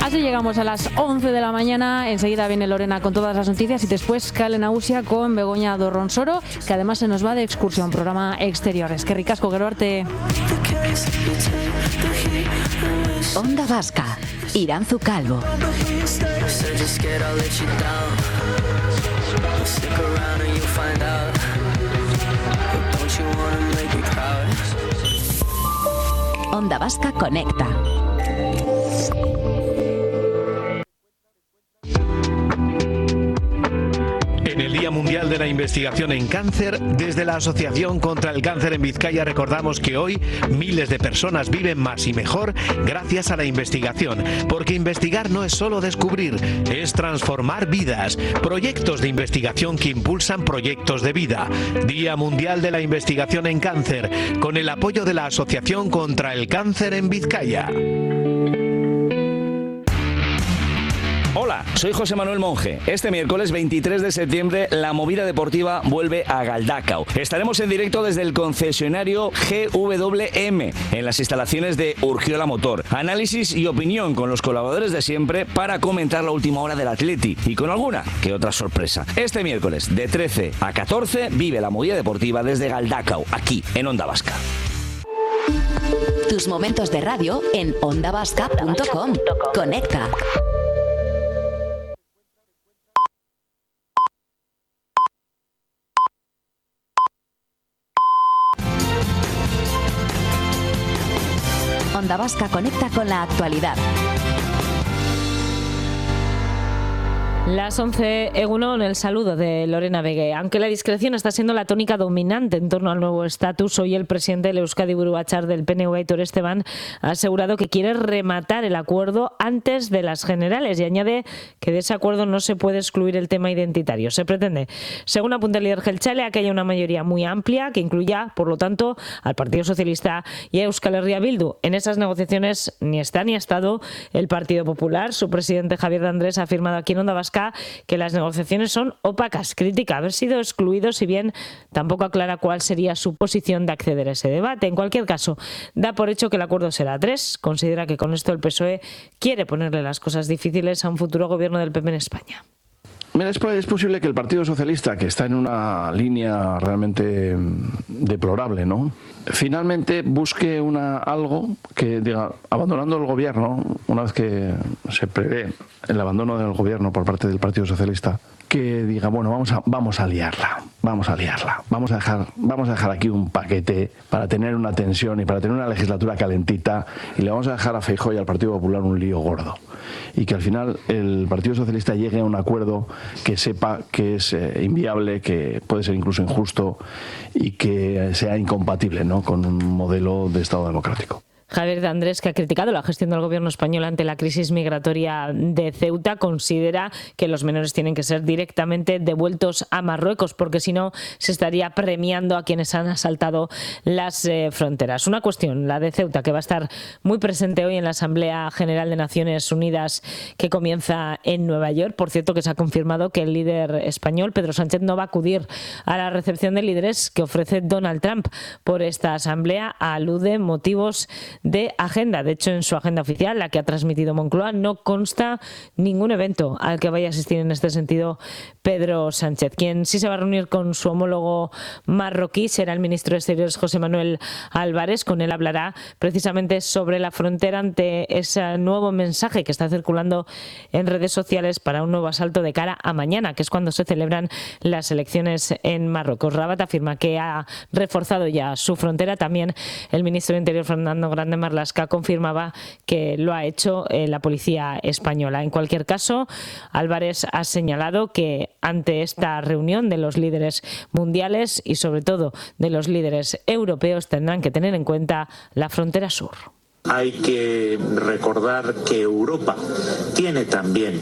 Así llegamos a las 11 de la mañana. Enseguida viene Lorena con todas las noticias y después Kale Nagusia con Begoña Dorronsoro, que además se nos va de excursión, programa Exteriores. Que ricasco, gero arte. Onda Vasca, Iranzu Calvo. Onda Vasca conecta. En el Día Mundial de la Investigación en Cáncer, desde la Asociación contra el Cáncer en Vizcaya recordamos que hoy miles de personas viven más y mejor gracias a la investigación, porque investigar no es solo descubrir, es transformar vidas. Proyectos de investigación que impulsan proyectos de vida. Día Mundial de la Investigación en Cáncer, con el apoyo de la Asociación contra el Cáncer en Vizcaya. Hola, soy José Manuel Monge. Este miércoles 23 de septiembre la movida deportiva vuelve a Galdakao. Estaremos en directo desde el concesionario GWM en las instalaciones de Urgiola Motor. Análisis y opinión con los colaboradores de siempre para comentar la última hora del Atleti y con alguna que otra sorpresa. Este miércoles de 13 a 14 vive la movida deportiva desde Galdakao, aquí en Onda Vasca. Tus momentos de radio en ondavasca.com. Conecta. Onda Vasca conecta con la actualidad. Las 11, Egunon, el saludo de Lorena Begue. Aunque la discreción está siendo la tónica dominante en torno al nuevo estatus, hoy el presidente del Euskadi Buru Batzar del PNV, Aitor Esteban, ha asegurado que quiere rematar el acuerdo antes de las generales y añade que de ese acuerdo no se puede excluir el tema identitario. Se pretende, según apunta el líder jeltzale, que haya una mayoría muy amplia que incluya, por lo tanto, al Partido Socialista y a Euskal Herria Bildu. En esas negociaciones ni está ni ha estado el Partido Popular. Su presidente Javier de Andrés ha afirmado aquí en Onda Vasca que las negociaciones son opacas. Critica haber sido excluidos, si bien tampoco aclara cuál sería su posición de acceder a ese debate. En cualquier caso, da por hecho que el acuerdo será a 3. Considera que con esto el PSOE quiere ponerle las cosas difíciles a un futuro gobierno del PP en España. Mira, es posible que el Partido Socialista, que está en una línea realmente deplorable, ¿no?, finalmente busque algo que diga, abandonando el gobierno, una vez que se prevé el abandono del gobierno por parte del Partido Socialista, que diga, bueno, vamos a liarla, vamos a dejar aquí un paquete para tener una tensión y para tener una legislatura calentita, y le vamos a dejar a Feijóo y al Partido Popular un lío gordo, y que al final el Partido Socialista llegue a un acuerdo que sepa que es inviable, que puede ser incluso injusto y que sea incompatible, ¿no?, con un modelo de Estado democrático. Javier de Andrés, que ha criticado la gestión del gobierno español ante la crisis migratoria de Ceuta, considera que los menores tienen que ser directamente devueltos a Marruecos, porque si no se estaría premiando a quienes han asaltado las fronteras. Una cuestión, la de Ceuta, que va a estar muy presente hoy en la Asamblea General de Naciones Unidas que comienza en Nueva York. Por cierto, que se ha confirmado que el líder español, Pedro Sánchez, no va a acudir a la recepción de líderes que ofrece Donald Trump por esta Asamblea. Alude motivos de agenda. De hecho, en su agenda oficial, la que ha transmitido Moncloa, no consta ningún evento al que vaya a asistir en este sentido Pedro Sánchez. Quien sí se va a reunir con su homólogo marroquí será el ministro de Exteriores, José Manuel Álvarez. Con él hablará precisamente sobre la frontera ante ese nuevo mensaje que está circulando en redes sociales para un nuevo asalto de cara a mañana, que es cuando se celebran las elecciones en Marruecos. Rabat afirma que ha reforzado ya su frontera. También el ministro de Interior, Fernando Grande Marlaska, confirmaba que lo ha hecho la policía española. En cualquier caso, Álvarez ha señalado que ante esta reunión de los líderes mundiales y sobre todo de los líderes europeos tendrán que tener en cuenta la frontera sur. Hay que recordar que Europa tiene también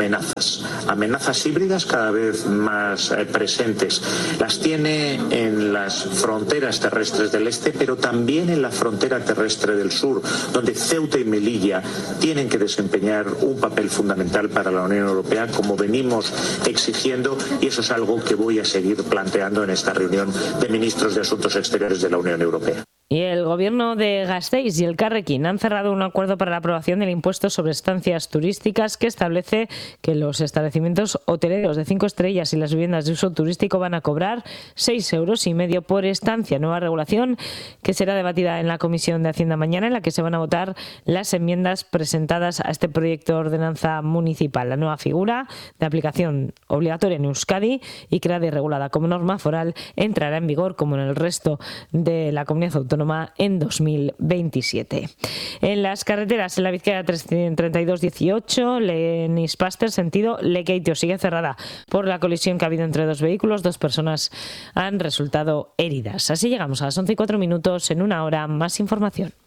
amenazas híbridas cada vez más presentes. Las tiene en las fronteras terrestres del este, pero también en la frontera terrestre del sur, donde Ceuta y Melilla tienen que desempeñar un papel fundamental para la Unión Europea, como venimos exigiendo, y eso es algo que voy a seguir planteando en esta reunión de ministros de Asuntos Exteriores de la Unión Europea. Y el gobierno de Gasteiz y el Carrequín han cerrado un acuerdo para la aprobación del impuesto sobre estancias turísticas que establece que los establecimientos hoteleros de 5 estrellas y las viviendas de uso turístico van a cobrar 6,5 € por estancia. Nueva regulación que será debatida en la Comisión de Hacienda mañana, en la que se van a votar las enmiendas presentadas a este proyecto de ordenanza municipal. La nueva figura de aplicación obligatoria en Euskadi y creada y regulada como norma foral entrará en vigor, como en el resto de la comunidad autónoma, en 2027. En las carreteras, en la Vizcaya 3218, Lenis-Paster, sentido Lekeitio, sigue cerrada por la colisión que ha habido entre dos vehículos. 2 personas han resultado heridas. Así llegamos a las 11:04. En una hora, más información.